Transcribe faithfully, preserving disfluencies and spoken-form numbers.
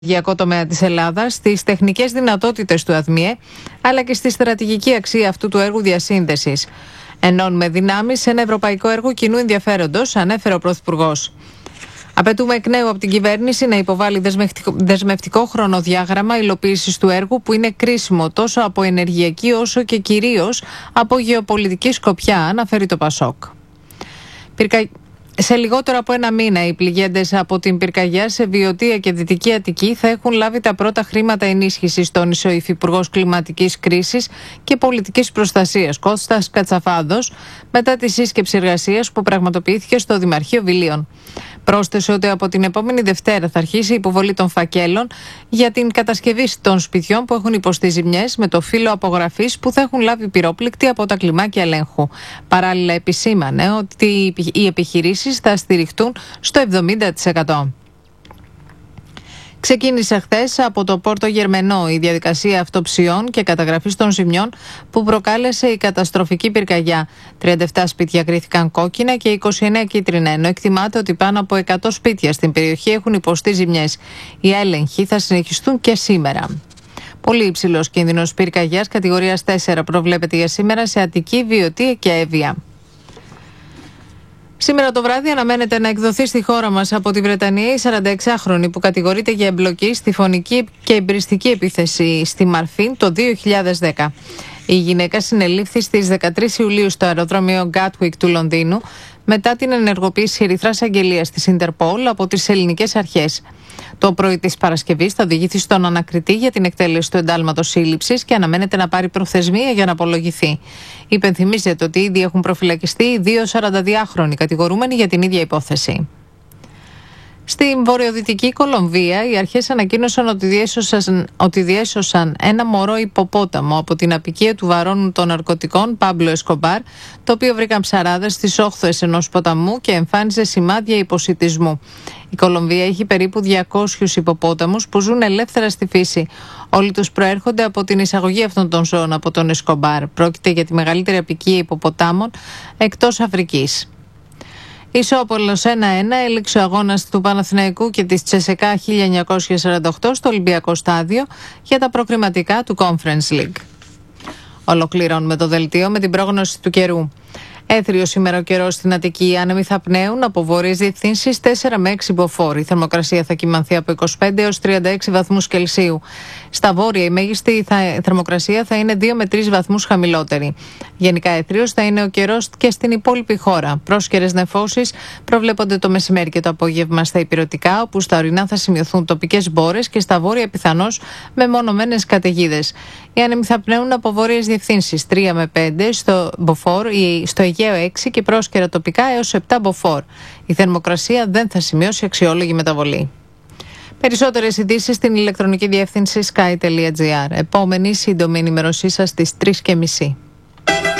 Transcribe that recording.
ενεργειακό τομέα της Ελλάδας, στις τεχνικές δυνατότητες του ΑΔΜΙΕ, αλλά και στη στρατηγική αξία αυτού του έργου διασύνδεσης. Ενώνουμε δυνάμεις σε ένα ευρωπαϊκό έργο κοινού ενδιαφέροντος, ανέφερε ο Πρωθυπουργός. Απαιτούμε εκ νέου από την κυβέρνηση να υποβάλει δεσμευτικό, δεσμευτικό χρονοδιάγραμμα υλοποίησης του έργου, που είναι κρίσιμο τόσο από ενεργειακή όσο και κυρίως από γεωπολιτική σκοπιά, αναφέρει το Πασόκ. Πυρκα... Σε λιγότερο από ένα μήνα, οι πληγέντες από την πυρκαγιά σε Βιωτία και Δυτική Αττική θα έχουν λάβει τα πρώτα χρήματα ενίσχυσης, τόνισε ο Υφυπουργός Κλιματικής Κρίσης και Πολιτικής Προστασίας Κώστας Κατσαφάδος, μετά τη σύσκεψη εργασίας που πραγματοποιήθηκε στο Δημαρχείο Βιλίων. Πρόσθεσε ότι από την επόμενη Δευτέρα θα αρχίσει η υποβολή των φακέλων για την κατασκευή των σπιτιών που έχουν υποστεί ζημιές, με το φύλλο απογραφής που θα έχουν λάβει πυρόπληκτοι από τα κλιμάκια ελέγχου. Παράλληλα, επισήμανε ότι οι επιχειρήσεις θα στηριχτούν στο εβδομήντα τοις εκατό. Ξεκίνησε χθες από το Πόρτο Γερμενό η διαδικασία αυτοψιών και καταγραφής των ζημιών που προκάλεσε η καταστροφική πυρκαγιά. τριάντα επτά σπίτια κρίθηκαν κόκκινα και είκοσι εννέα κίτρινα, ενώ εκτιμάται ότι πάνω από εκατό σπίτια στην περιοχή έχουν υποστεί ζημιές. Οι έλεγχοι θα συνεχιστούν και σήμερα. Πολύ υψηλός κίνδυνος πυρκαγιάς κατηγορίας τέσσερα προβλέπεται για σήμερα σε Αττική, Βιωτία και Εύβοια. Σήμερα το βράδυ αναμένεται να εκδοθεί στη χώρα μας από τη Βρετανία η σαρανταεξάχρονη που κατηγορείται για εμπλοκή στη φωνική και εμπριστική επίθεση στη Μαρφίν το δύο χιλιάδες δέκα. Η γυναίκα συνελήφθη στις δεκατρείς Ιουλίου στο αεροδρόμιο Gatwick του Λονδίνου μετά την ενεργοποίηση ερυθράς αγγελίας της Ιντερπολ από τις ελληνικές αρχές. Το πρωί της Παρασκευής θα οδηγηθεί στον ανακριτή για την εκτέλεση του εντάλματος σύλληψης και αναμένεται να πάρει προθεσμία για να απολογηθεί. Υπενθυμίζεται ότι ήδη έχουν προφυλακιστεί δύο σαρανταδυάχρονοι κατηγορούμενοι για την ίδια υπόθεση. Στην βορειοδυτική Κολομβία, οι αρχές ανακοίνωσαν ότι διέσωσαν, ότι διέσωσαν ένα μωρό υποπόταμο από την αποικία του βαρώνου των ναρκωτικών Πάμπλο Εσκομπάρ, το οποίο βρήκαν ψαράδες στις όχθες ενός ποταμού και εμφάνιζε σημάδια υποσιτισμού. Η Κολομβία έχει περίπου διακόσιους υποπόταμους που ζουν ελεύθερα στη φύση. Όλοι τους προέρχονται από την εισαγωγή αυτών των ζώων από τον Εσκομπάρ. Πρόκειται για τη μεγαλύτερη αποικία υποποτάμων εκτός Αφρικής. Ισόπολος ένα ένα έληξε ο αγώνας του Παναθηναϊκού και της Τσεσεκά χίλια εννιακόσια σαράντα οκτώ στο Ολυμπιακό Στάδιο για τα προκριματικά του Conference League. Ολοκληρώνουμε το δελτίο με την πρόγνωση του καιρού. Έθριο σήμερα ο καιρός στην Αττική. Οι άνεμοι θα πνέουν από βόρειες διευθύνσεις τέσσερα με έξι μποφόρ. Η θερμοκρασία θα κυμανθεί από είκοσι πέντε έως τριάντα έξι βαθμούς Κελσίου. Στα βόρεια η μέγιστη θα, θερμοκρασία θα είναι δύο με τρεις βαθμούς χαμηλότερη. Γενικά έθριος θα είναι ο καιρός και στην υπόλοιπη χώρα. Πρόσκαιρες νεφώσεις προβλέπονται το μεσημέρι και το απόγευμα στα ηπειρωτικά, όπου στα ορεινά θα σημειωθούν τοπικές μπόρες και στα βόρεια πιθανώς μεμονωμένες καταιγίδες. Οι άνεμοι θα πνέουν από βόρειες διευθύνσεις τρία με πέντε στο μποφόρ, στο Αιγαίο έξι και πρόσκαιρα τοπικά έως επτά μποφόρ. Η θερμοκρασία δεν θα σημειώσει αξιόλογη μεταβολή. Περισσότερες ειδήσεις στην ηλεκτρονική διεύθυνση sky τελεία gr. Επόμενη σύντομη ενημερωσή σας στις τρεις και μισή.